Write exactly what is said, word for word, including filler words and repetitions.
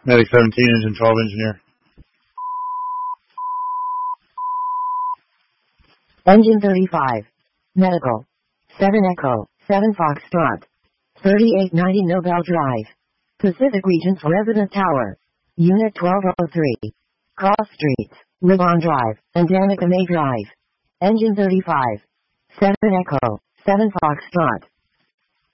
Medic seventeen, engine twelve, engineer. Engine thirty-five. Medical. seven Echo, seven Foxtrot. thirty-eight ninety Nobel Drive. Pacific Regions Resident Tower. Unit twelve oh three. Cross Streets, Ribbon Drive, and Danica May Drive. Engine thirty-five. seven Echo, seven Foxtrot.